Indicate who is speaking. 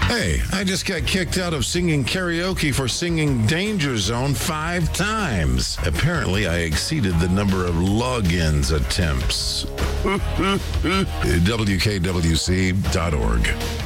Speaker 1: Hey, I just got kicked out of singing karaoke for singing Danger Zone 5 times. Apparently, I exceeded the number of logins attempts. WKWC.org.